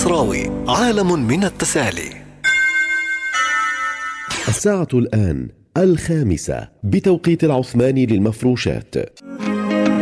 المصراوي، عالم من التسالي. الساعة الآن 5:00 بتوقيت العثماني للمفروشات.